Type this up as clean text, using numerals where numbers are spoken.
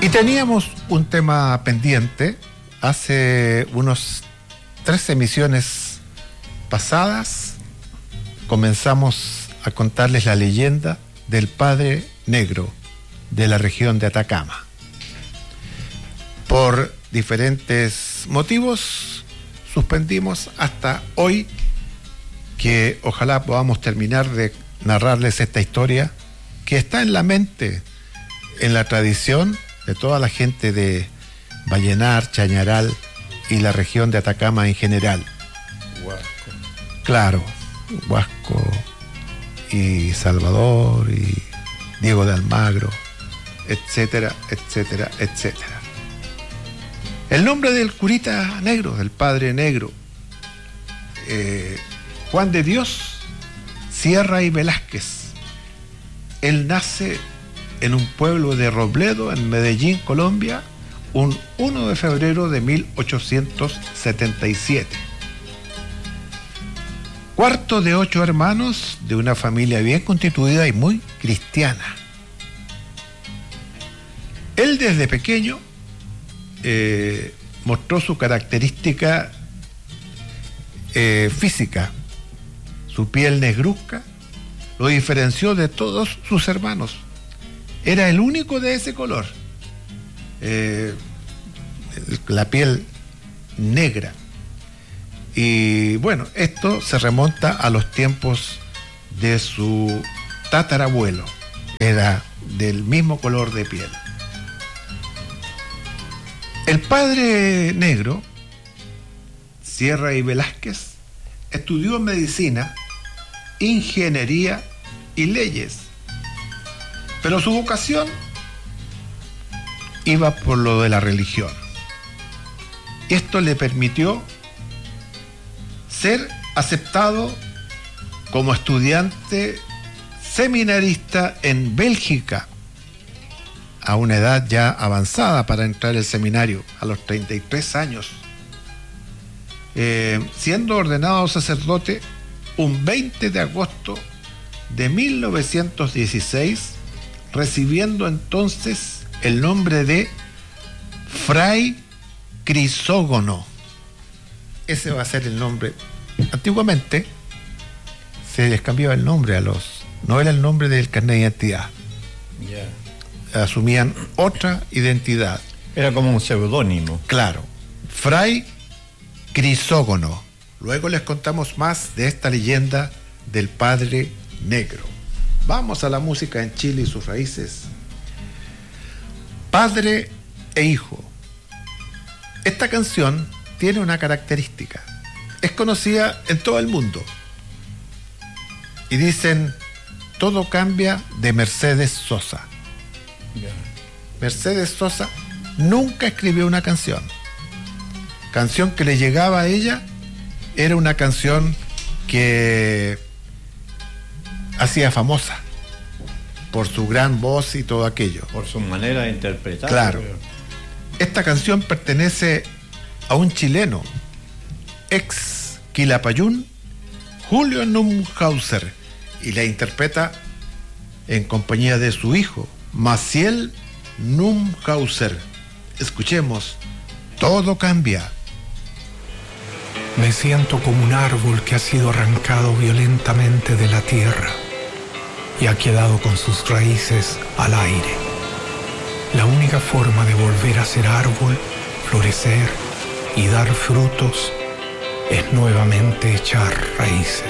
Y teníamos un tema pendiente. Hace unos 3 emisiones pasadas comenzamos a contarles la leyenda del Padre Negro de la región de Atacama. Por diferentes motivos suspendimos hasta hoy, que ojalá podamos terminar de narrarles esta historia que está en la mente, en la tradición de toda la gente de Vallenar, Chañaral y la región de Atacama en general. Huasco. Claro, Huasco y Salvador y Diego de Almagro, etcétera, etcétera, etcétera. El nombre del curita negro, del Padre Negro, Juan de Dios Sierra y Velázquez. Él nace en un pueblo de Robledo, en Medellín, Colombia, un 1 de febrero de 1877. Cuarto de 8 hermanos de una familia bien constituida y muy cristiana. Él desde pequeño mostró su característica física. Su piel negruzca lo diferenció de todos sus hermanos. Era el único de ese color. La piel negra. Y bueno, esto se remonta a los tiempos de su tatarabuelo. Era del mismo color de piel. El Padre Negro, Sierra y Velázquez, estudió medicina, ingeniería y leyes, pero su vocación iba por lo de la religión. Y esto le permitió ser aceptado como estudiante seminarista en Bélgica, a una edad ya avanzada para entrar al seminario, a los 33 años. Siendo ordenado sacerdote un 20 de agosto de 1916, recibiendo entonces el nombre de Fray Crisógono. Ese va a ser el nombre. Antiguamente se les cambiaba el nombre a los... No era el nombre del carnet de identidad. Yeah. Asumían otra identidad. Era como un seudónimo. Claro. Fray Crisógono. Luego les contamos más de esta leyenda del Padre Negro. Vamos a la música en Chile y sus raíces. Padre e hijo. Esta canción tiene una característica. Es conocida en todo el mundo. Y dicen, todo cambia, de Mercedes Sosa. Yeah. Mercedes Sosa nunca escribió una canción. Canción que le llegaba a ella era una canción que hacía famosa por su gran voz y todo aquello. Por su manera de interpretar. Claro. Esta canción pertenece a un chileno, ex Quilapayún, Julio Numhauser, y la interpreta en compañía de su hijo, Maciel Numhauser. Escuchemos, todo cambia. Me siento como un árbol que ha sido arrancado violentamente de la tierra y ha quedado con sus raíces al aire. La única forma de volver a ser árbol, florecer y dar frutos es nuevamente echar raíces.